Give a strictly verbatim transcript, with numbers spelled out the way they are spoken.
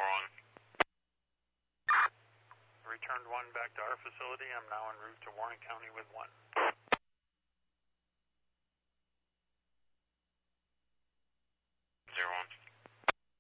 four one. Returned one back to our facility. I'm now en route to Warren County with one.